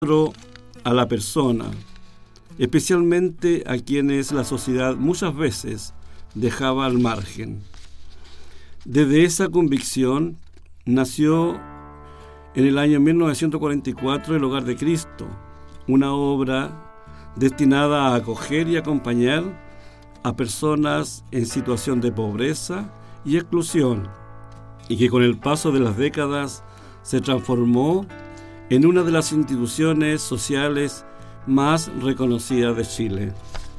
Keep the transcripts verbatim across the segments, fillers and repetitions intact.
a la persona, especialmente a quienes la sociedad muchas veces dejaba al margen. Desde esa convicción nació en el año mil novecientos cuarenta y cuatro El Hogar de Cristo, una obra destinada a acoger y acompañar a personas en situación de pobreza y exclusión, y que con el paso de las décadas se transformó en una de las instituciones sociales más reconocidas de Chile.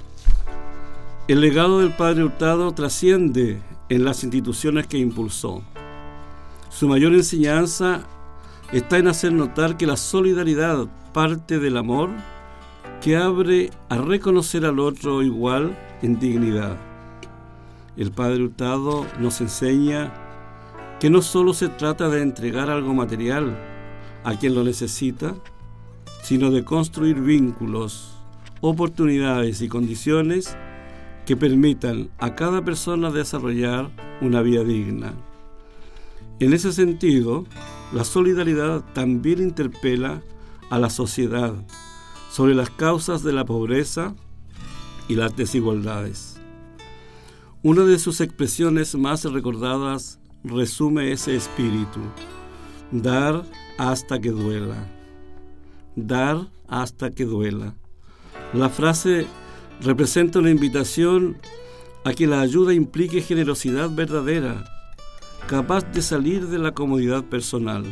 El legado del Padre Hurtado trasciende en las instituciones que impulsó. Su mayor enseñanza está en hacer notar que la solidaridad parte del amor que abre a reconocer al otro igual en dignidad. El Padre Hurtado nos enseña que no solo se trata de entregar algo material a quien lo necesita, sino de construir vínculos, oportunidades y condiciones que permitan a cada persona desarrollar una vida digna. En ese sentido, la solidaridad también interpela a la sociedad sobre las causas de la pobreza y las desigualdades. Una de sus expresiones más recordadas resume ese espíritu: dar hasta que duela. Dar hasta que duela. La frase representa una invitación a que la ayuda implique generosidad verdadera, capaz de salir de la comodidad personal.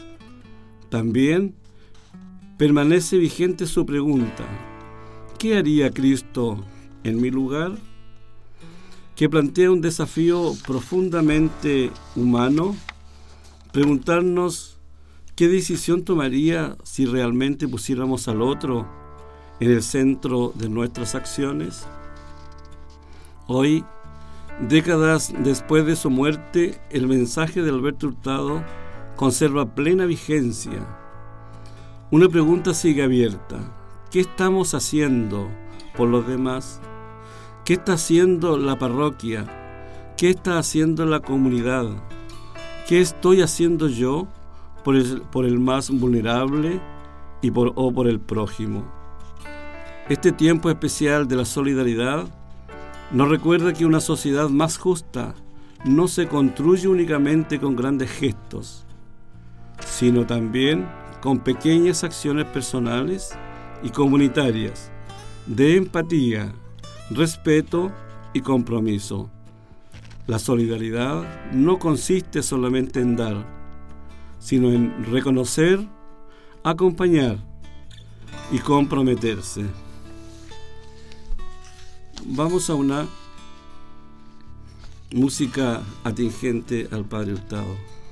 También permanece vigente su pregunta: ¿qué haría Cristo en mi lugar?, que plantea un desafío profundamente humano: preguntarnos qué decisión tomaría si realmente pusiéramos al otro en el centro de nuestras acciones. Hoy, décadas después de su muerte, el mensaje de Alberto Hurtado conserva plena vigencia. Una pregunta sigue abierta: ¿qué estamos haciendo por los demás? ¿Qué está haciendo la parroquia? ¿Qué está haciendo la comunidad? ¿Qué estoy haciendo yo por el, por el más vulnerable y por, o por el prójimo? Este tiempo especial de la solidaridad nos recuerda que una sociedad más justa no se construye únicamente con grandes gestos, sino también con pequeñas acciones personales y comunitarias de empatía, respeto y compromiso. La solidaridad no consiste solamente en dar, sino en reconocer, acompañar y comprometerse. Vamos a una música atingente al Padre Hurtado.